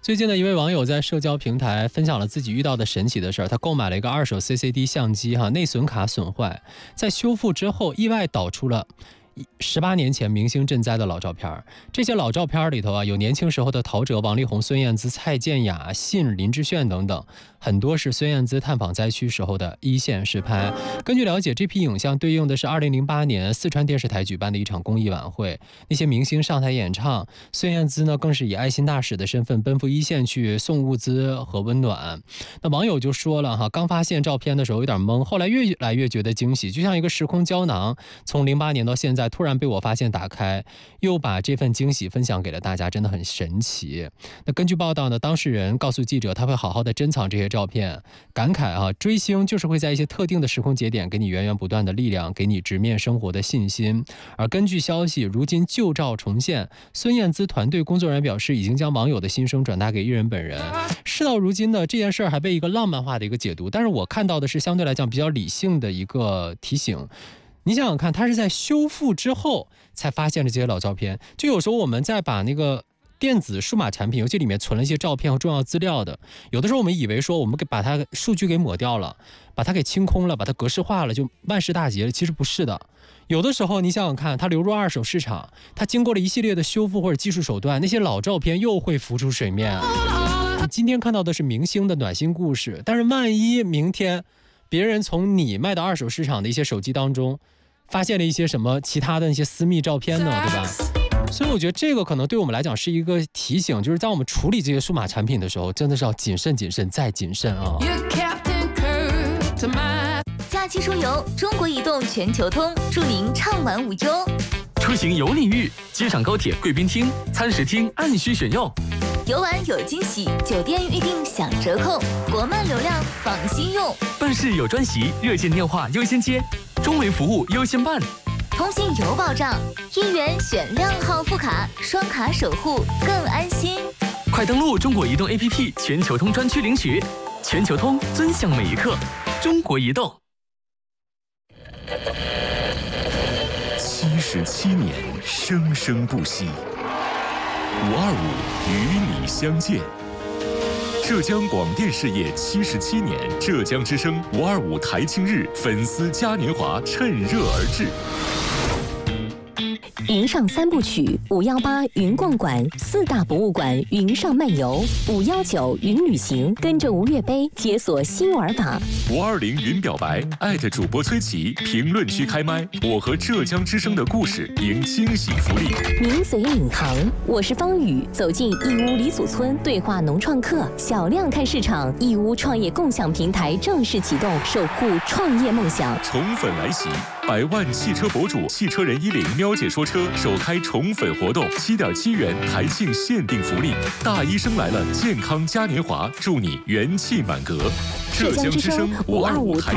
最近呢，一位网友在社交平台分享了自己遇到的神奇的事儿。他购买了一个二手 CCD 相机，内存卡损坏，在修复之后意外导出了18年前明星赈灾的老照片。这些老照片里头有年轻时候的陶喆、王力宏、孙燕姿、蔡健雅、信、林志炫等等，很多是孙燕姿探访灾区时候的一线实拍。根据了解，这批影像对应的是2008年四川电视台举办的一场公益晚会，那些明星上台演唱，孙燕姿呢更是以爱心大使的身份奔赴一线去送物资和温暖。那网友就说了刚发现照片的时候有点懵，后来越来越觉得惊喜，就像一个时空胶囊，从08年到现在突然被我发现打开，又把这份惊喜分享给了大家，真的很神奇。那根据报道呢，当事人告诉记者，他会好好的珍藏这些照片，感慨追星就是会在一些特定的时空节点给你源源不断的力量，给你直面生活的信心。而根据消息，如今旧照重现，孙燕姿团队工作人员表示，已经将网友的心声转达给艺人本人。事到如今呢，这件事还被一个浪漫化的一个解读，但是我看到的是相对来讲比较理性的一个提醒。你想想看，他是在修复之后才发现了这些老照片。就有时候我们在把那个电子数码产品，尤其里面存了一些照片和重要资料的，有的时候我们以为说我们把它数据给抹掉了，把它给清空了，把它格式化了，就万事大吉了。其实不是的。有的时候你想想看，它流入二手市场，它经过了一系列的修复或者技术手段，那些老照片又会浮出水面。你今天看到的是明星的暖心故事，但是万一明天别人从你卖的二手市场的一些手机当中发现了一些什么其他的那些私密照片呢，对吧？所以我觉得这个可能对我们来讲是一个提醒，就是在我们处理这些数码产品的时候，真的是要谨慎谨慎再谨慎啊。 假期出游，中国移动全球通，祝您畅玩无忧。 出行有礼遇，机场高铁贵宾厅、餐食厅按需选用。 游玩有惊喜，酒店预订享折扣，国漫流量放心用。 办事有专席，热线电话优先接，中维服务优先办。 通信有保障，1元选2号副卡，双卡守护更安心。 快登录中国移动 APP 全球通专区领取，全球通尊享每一刻，中国移动。 77年，生生不息。525与你相见。浙江广电事业77年，浙江之声525台庆日粉丝嘉年华趁热而至。 云上3部曲，518云逛馆，4大博物馆云上漫游，519云旅行，跟着吴越杯解锁新玩法。 520云表白，主播崔琦，评论区开麦，我和浙江之声的故事迎惊喜福利。 名嘴领航，我是方宇，走进义乌李祖村对话农创客，小量看市场，义乌创业共享平台正式启动，守护创业梦想。 宠粉来袭，100万汽车博主汽车人10喵姐说车首开宠粉活动，7.7元台庆限定福利，大医生来了健康嘉年华，祝你元气满格。 浙江之声525台